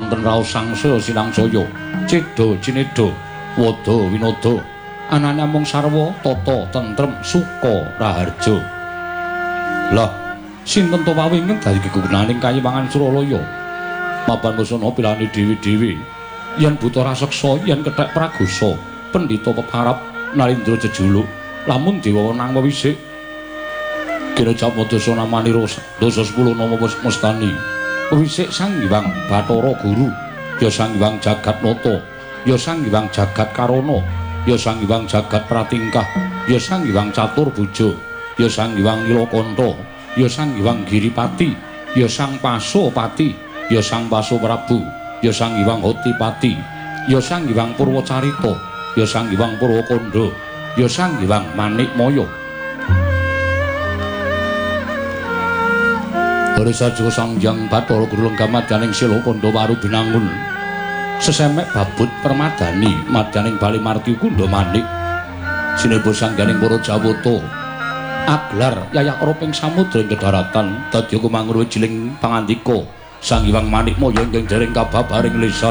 wonten raos sangsaya sinangsaya cedha cinedha wada winada anane mung sarwa tata tentrem suka raharja. Lah sinten to wae ingkang dadi gegunaning kayiwangan Suralaya mapan musana pilane dewi-dewi yen buta raseksa yen kethek pragosa pendhita peparap Narendra jejuluk lamun dewa nang wisik kira Japmadasa namani dosa 10 nama mustani wisik Sang Hyang Bathara Guru ya Sang Hyang Jagatnata ya Sang Hyang Jagat Karana ya Sang Hyang Jagat Pratingkah ya Sang Hyang Caturbuja ya Sang Hyang Nilakanta ya Sang Hyang Giripati ya Sang Pasopati ya Sang Pasoprabu ya Sang Hyang Hotipati ya Sang Hyang Purwacarita ya Sang Hyang Purwakanda ya Sang Hyang Manikmaya. Ora saja Sang Hyang Bathara Guru lenggah madyaning sila kandha waru binangun sesemek babut permadani madyaning Bali Marti Kunda Manik sinebut sangganing para Jawata aglar yayah roping samudra ing kedaratan dadi kumangun jiling pangandika Sang Hyang Manikmaya ingkang dereng kababaring lisan